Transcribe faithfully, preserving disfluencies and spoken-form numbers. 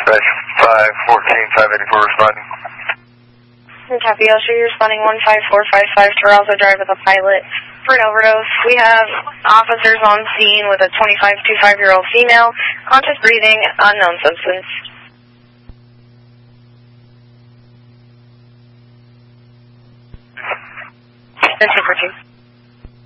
five fourteen, five eighty-four responding. Copy, I'll show you responding one five four five five, Terralzo Drive with a pilot for an overdose. We have officers on scene with a twenty-five to twenty-five-year-old female, conscious breathing, unknown substance. ten two four two.